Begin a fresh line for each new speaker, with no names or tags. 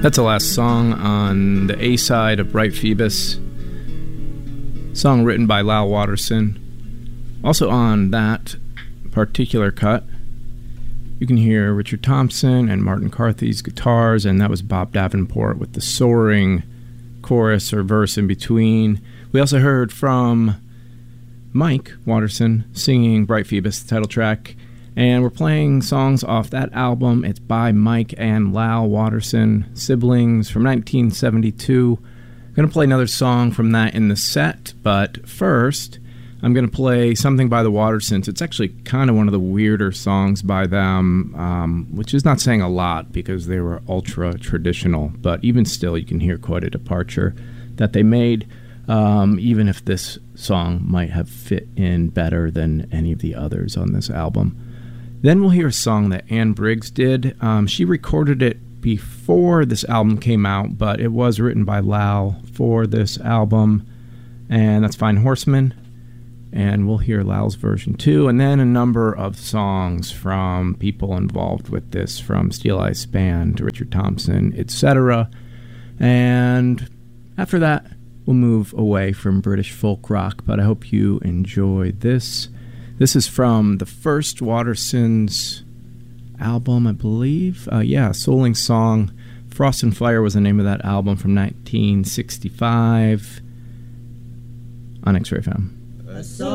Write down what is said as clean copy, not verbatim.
That's the last song on the A side of Bright Phoebus. Song written by Lal Watterson. Also on that particular cut, you can hear Richard Thompson and Martin Carthy's guitars, and that was Bob Davenport with the soaring chorus or verse in between. We also heard from Mike Watterson singing Bright Phoebus, the title track, and we're playing songs off that album. It's by Mike and Lal Watterson, siblings, from 1972. I'm going to play another song from that in the set, but first I'm going to play something by the Wattersons. It's actually kind of one of the weirder songs by them, which is not saying a lot because they were ultra traditional, but even still you can hear quite a departure that they made, even if this song might have fit in better than any of the others on this album. Then we'll hear a song that Ann Briggs did. She recorded it before this album came out, but it was written by Lal for this album, and that's Fine Horseman. And we'll hear Lal's version too, and then a number of songs from people involved with this, from Steel Eye Span to Richard Thompson, etc. And after that, we'll move away from British folk rock, but I hope you enjoy this. This is from the first Wattersons album, I believe. Souling Song. Frost and Fire was the name of that album from 1965 on X-Ray FM.